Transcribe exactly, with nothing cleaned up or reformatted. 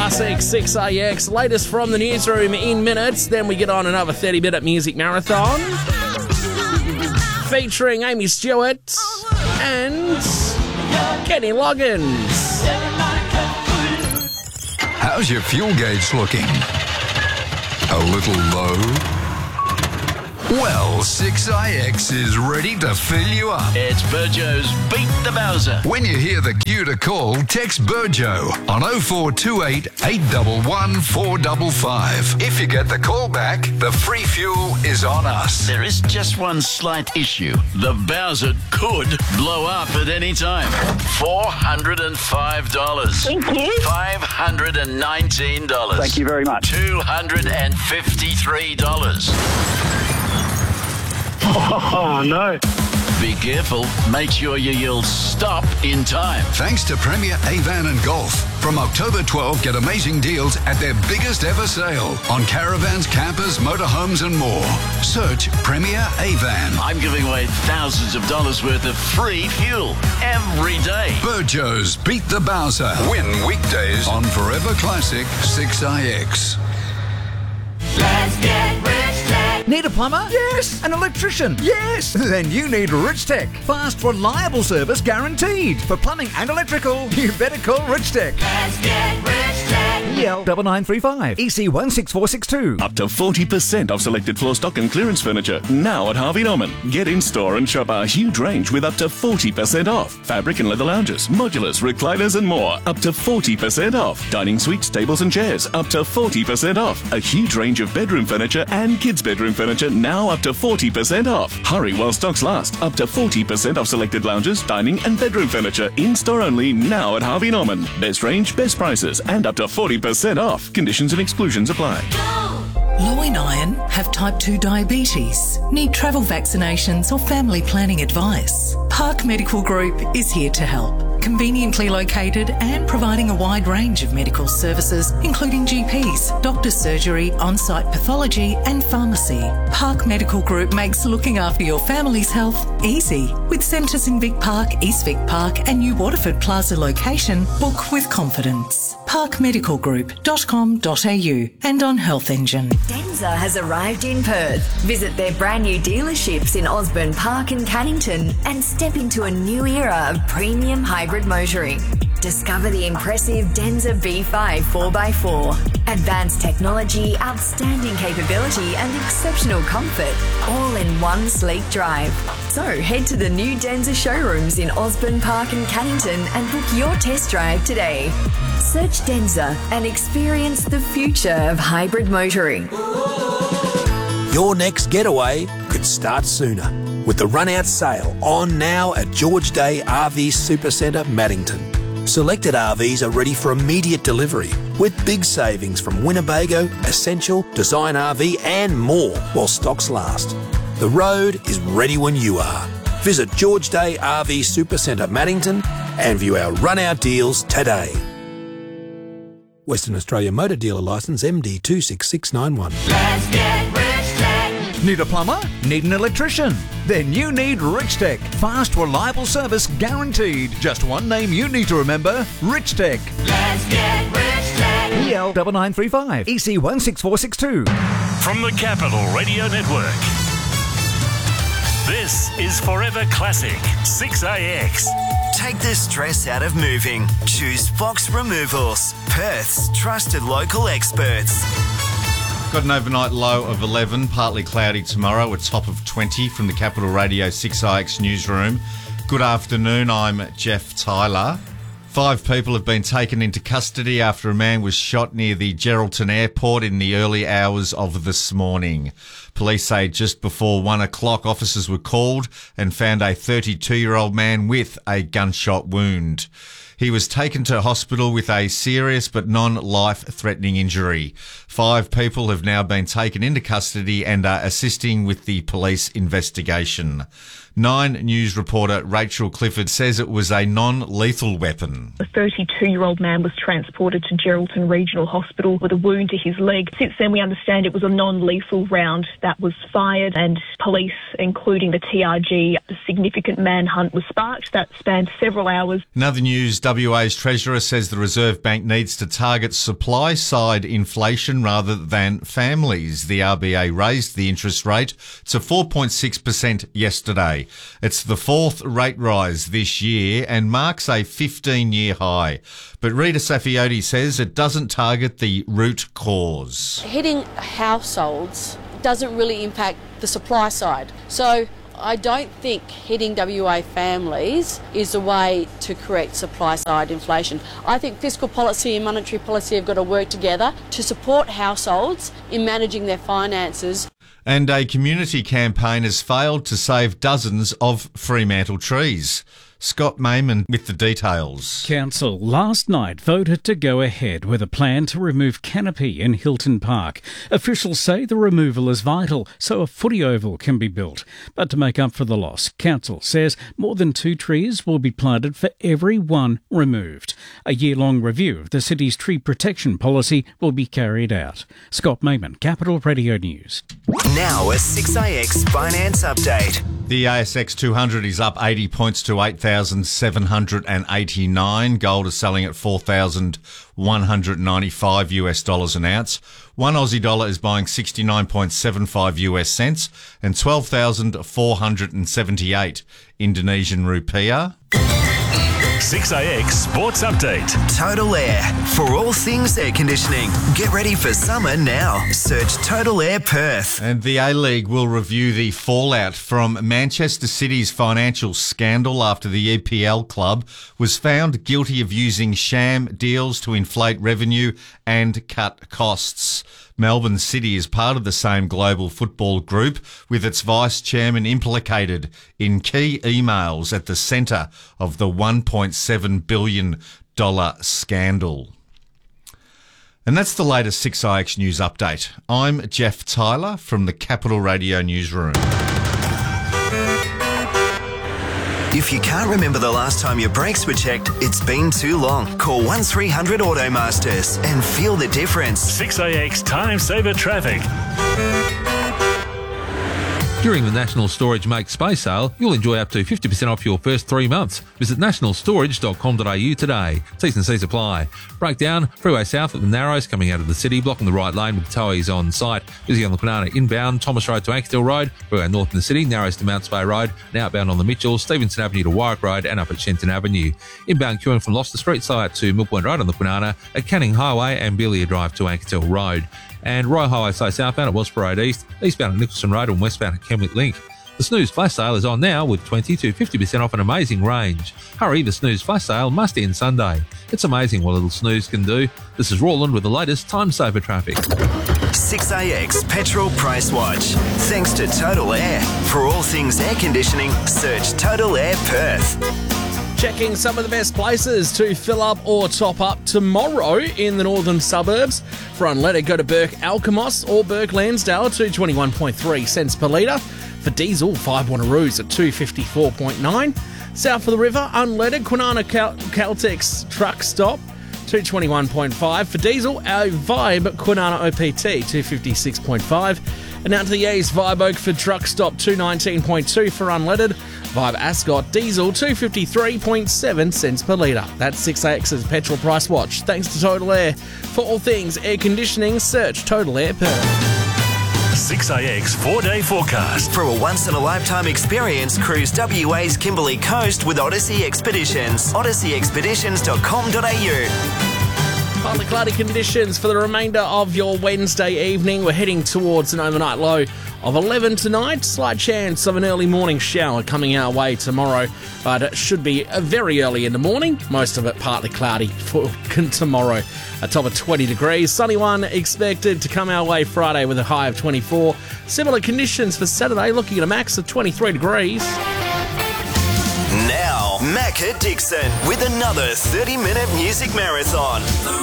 Classic, six A X. Latest from the newsroom in minutes. Then we get on another thirty-minute music marathon featuring Amy Stewart and Kenny Loggins. How's your fuel gauge looking? A little low? Well, six I X is ready to fill you up. It's Burjo's Beat the Bowser. When you hear the cue to call, text Burjo on oh four two eight, eight one one, four five five. If you get the call back, the free fuel is on us. There is just one slight issue. The Bowser could blow up at any time. four hundred five dollars. Thank you. five hundred nineteen dollars. Thank you very much. two hundred fifty-three dollars. Oh, no. Be careful. Make sure you yell stop in time. Thanks to Premier Avan and Golf. From October twelfth, get amazing deals at their biggest ever sale on caravans, campers, motorhomes and more. Search Premier Avan. I'm giving away thousands of dollars worth of free fuel every day. Burjo's Beat the Bowser. Win weekdays on Forever Classic six I X. Let's get Rich Tech. Need a plumber? Yes. An electrician? Yes. Then you need Rich Tech. Fast, reliable service guaranteed. For plumbing and electrical, you better call Rich Tech. Let's get Rich Tech. E L nine nine three five, E C one six four six two. Up to forty percent off selected floor stock and clearance furniture now at Harvey Norman. Get in store and shop our huge range with up to forty percent off. Fabric and leather lounges, modulars, recliners and more. Up to forty percent off. Dining suites, tables and chairs. Up to forty percent off. A huge range of bedroom furniture and kids' bedroom furniture now up to forty percent off. Hurry while stocks last. Up to forty percent off selected lounges, dining and bedroom furniture. In store only now at Harvey Norman. Best range, best prices and up to forty percent off. Conditions and exclusions apply. Low in iron, have type two diabetes, need travel vaccinations or family planning advice? Park Medical Group is here to help. Conveniently located and providing a wide range of medical services, including G Ps, doctor's surgery, on-site pathology and pharmacy. Park Medical Group makes looking after your family's health easy. With centres in Vic Park, East Vic Park and New Waterford Plaza location, book with confidence. park medical group dot com dot a u and on Health Engine. Denza has arrived in Perth. Visit their brand new dealerships in Osborne Park and Cannington and step into a new era of premium hybrid motoring. Discover the impressive Denza B five four by four. Advanced technology, outstanding capability and exceptional comfort, all in one sleek drive. So head to the new Denza showrooms in Osborne Park and Cannington and book your test drive today. Search Denza and experience the future of hybrid motoring. Your next getaway could start sooner with the run-out sale on now at George Day R V Supercentre, Maddington. Selected R Vs are ready for immediate delivery with big savings from Winnebago, Essential, Design R V and more while stocks last. The road is ready when you are. Visit George Day R V Supercentre, Maddington and view our run-out deals today. Western Australia Motor Dealer Licence M D two six six nine one. Let's get Rich Tech. Need a plumber? Need an electrician? Then you need Rich Tech. Fast, reliable service guaranteed. Just one name you need to remember, Rich Tech. Let's get Rich Tech. E L nine nine three five, E C one six four six two. From the Capital Radio Network, this is Forever Classic six A X. Take the stress out of moving. Choose Fox Removals, Perth's trusted local experts. Got an overnight low of eleven, partly cloudy tomorrow, a top of twenty from the Capital Radio six I X newsroom. Good afternoon, I'm Jeff Tyler. Five people have been taken into custody after a man was shot near the Geraldton Airport in the early hours of this morning. Police say just before one o'clock, officers were called and found a thirty-two-year-old man with a gunshot wound. He was taken to hospital with a serious but non-life-threatening injury. Five people have now been taken into custody and are assisting with the police investigation. Nine News reporter Rachel Clifford says it was a non-lethal weapon. A thirty-two-year-old man was transported to Geraldton Regional Hospital with a wound to his leg. Since then, we understand it was a non-lethal round that was fired, and police, including the T R G, a significant manhunt was sparked that spanned several hours. In other news, W A's Treasurer says the Reserve Bank needs to target supply-side inflation rather than families. The R B A raised the interest rate to four point six percent yesterday. It's the fourth rate rise this year and marks a fifteen-year high. But Rita Saffioti says it doesn't target the root cause. Hitting households doesn't really impact the supply side. So I don't think hitting W A families is a way to correct supply-side inflation. I think fiscal policy and monetary policy have got to work together to support households in managing their finances. And a community campaign has failed to save dozens of Fremantle trees. Scott Mayman with the details. Council last night voted to go ahead with a plan to remove canopy in Hilton Park. Officials say the removal is vital so a footy oval can be built. But to make up for the loss, Council says more than two trees will be planted for every one removed. A year-long review of the city's tree protection policy will be carried out. Scott Mayman, Capital Radio News. Now a six A X finance update. The A S X two hundred is up eighty points to eight thousand seven hundred eighty-nine. Gold is selling at four thousand one hundred ninety-five US dollars an ounce. One Aussie dollar is buying sixty-nine point seven five US cents and twelve thousand four hundred seventy-eight Indonesian rupiah. six A X Sports Update. Total Air. For all things air conditioning. Get ready for summer now. Search Total Air Perth. And the A-League will review the fallout from Manchester City's financial scandal after the E P L club was found guilty of using sham deals to inflate revenue and cut costs. Melbourne City is part of the same global football group, with its vice-chairman implicated in key emails at the centre of the one point seven billion dollars scandal. And that's the latest six I X News update. I'm Jeff Tyler from the Capital Radio Newsroom. If you can't remember the last time your brakes were checked, it's been too long. Call one three hundred Automasters and feel the difference. six A X Time Saver Traffic. During the National Storage Make Space sale, you'll enjoy up to fifty percent off your first three months. Visit national storage dot com dot a u today. T's and C's apply. Breakdown, freeway south at the Narrows coming out of the city, blocking the right lane with towies on site. Busy on the Kwinana inbound, Thomas Road to Ankerstall Road, freeway north in the city, Narrows to Mount Spey Road, and outbound on the Mitchell, Stevenson Avenue to Warwick Road and up at Shenton Avenue. Inbound queuing from Gloucester Street site to Mill Point Road on the Kwinana, at Canning Highway and Belia Drive to Ankerstall Road. And Royal Highway Say southbound at Wellsborough Road East, eastbound at Nicholson Road and westbound at Kemwick Link. The Snooze Flash Sale is on now with twenty to fifty percent off an amazing range. Hurry, the Snooze Flash Sale must end Sunday. It's amazing what little snooze can do. This is Roland with the latest Time Saver traffic. six A X Petrol Price Watch. Thanks to Total Air. For all things air conditioning, search Total Air Perth. Checking some of the best places to fill up or top up tomorrow in the northern suburbs. For unleaded, go to Burke Alkimos or Burke Lansdale at two hundred twenty-one point three cents per litre. For diesel, five Wannaroos at two hundred fifty-four point nine. South of the river, unleaded, Kwinana Cal- Caltex truck stop, two hundred twenty-one point five. For diesel, our Vibe Kwinana O P T, two hundred fifty-six point five. And out to the east, Vibe Oakford truck stop, two hundred nineteen point two for unleaded. Vibe Ascot diesel, two hundred fifty-three point seven cents per litre. That's six A X's Petrol Price Watch. Thanks to Total Air. For all things air conditioning, search Total Air Perth. six A X four-day forecast. For a once-in-a-lifetime experience, cruise W A's Kimberley Coast with Odyssey Expeditions. odyssey expeditions dot com dot a u. Partly cloudy conditions for the remainder of your Wednesday evening. We're heading towards an overnight low of eleven tonight. Slight chance of an early morning shower coming our way tomorrow, but it should be very early in the morning. Most of it partly cloudy for tomorrow. A top of twenty degrees. Sunny one expected to come our way Friday with a high of twenty-four. Similar conditions for Saturday, looking at a max of twenty-three degrees. Now, Macca Dixon with another thirty-minute music marathon.